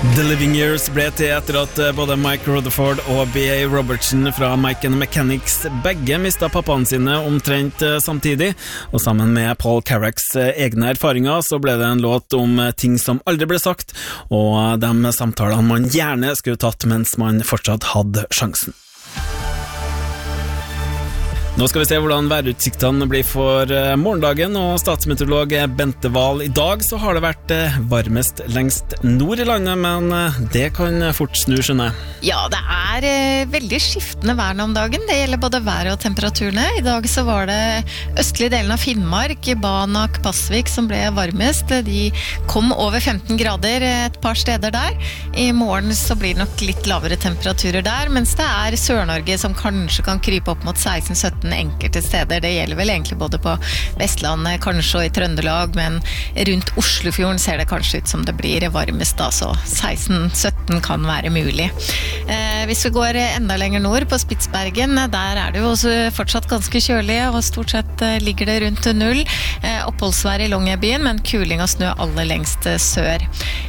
The Living Years ble til etter at både Mike Rutherford og B.A. Robertson fra Mike and Mechanics begge mistet pappaen sine omtrent samtidig, og sammen med Paul Carracks egne erfaringer så ble det en låt om ting som aldri ble sagt, og de samtalene man gjerne skulle tatt mens man fortsatt hadde sjansen. Nå skal vi se hvordan værutsiktene blir for morgendagen, og statsmeteorolog Bente Wahl, i dag så har det vært varmest lengst nord i landet, men det kan fort snu, skjønner jeg. Ja, det er veldig skiftende vær om dagen. Det gjelder både været og temperaturene. I dag så var det østlige delen av Finnmark, Banak, Pasvik som ble varmest. De kom over 15 grader et par steder der. I morgen så blir det nok litt lavere temperaturer der, mens det er Sør-Norge som kanskje kan krype opp mot 16-17 enkelte steder. Det gjelder vel egentlig både på Vestlandet, kanskje og i Trøndelag, men rundt Oslofjorden ser det kanskje ut som det blir varmest da, så 16-17 kan være mulig. Hvis vi går enda lenger nord på Spitsbergen, der er det jo også fortsatt ganske kjølig, og stort sett ligger det rundt 0. Oppholdsvær i Longyearbyen, men kuling og snø aller lengst sør.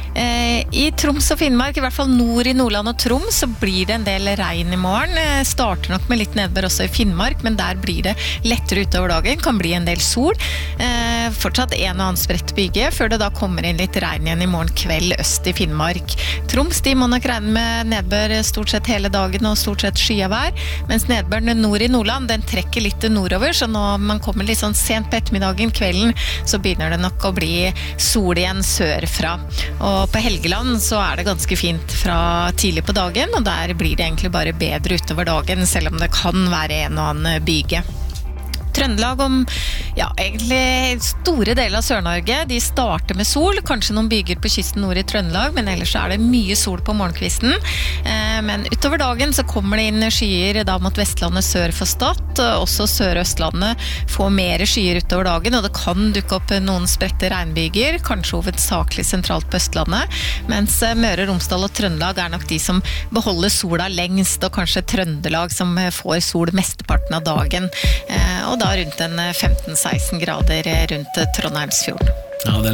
I Troms og Finnmark, i hvert fall nord i Nordland og Troms, så blir det en del regn i morgen. Starter nok med litt nedbør også i Finnmark, men der blir det lettere utover dagen, kan bli en del sol. Fortsatt en og annen spredt byge, før det da kommer inn litt regn igjen i morgen kveld øst i Finnmark. Troms, de må nok regne med nedbør stort sett hele dagen og stort sett skyavær, mens nedbøren nord i Nordland, den trekker litt nordover, så når man kommer litt sånn sent på ettermiddagen, kvelden, så begynner det nok å bli sol igjen sørfra. Og på Helgeland så er det ganske fint fra tidlig på dagen, og der blir det egentlig bare bedre utover dagen, selv om det kan være en og annen byge. Trøndelag om, ja, egentlig store deler av Sør-Norge, de starter med sol, kanskje noen byger på kysten nord i Trøndelag, men ellers er det mye sol på morgenkvisten. Men utover dagen så kommer det inn skyer da mot Vestlandet sør for Stad, også Sør-Østlandet får mer skyer utover dagen, og det kan dukke opp noen spredte regnbyger, kanskje hovedsakelig sentralt på Østlandet, mens Møre, Romsdal og Trøndelag er nok de som beholder sola lengst, og kanskje Trøndelag som får sol mesteparten av dagen, og da rundt en 15-16 grader rundt Trondheimsfjorden. Ja, det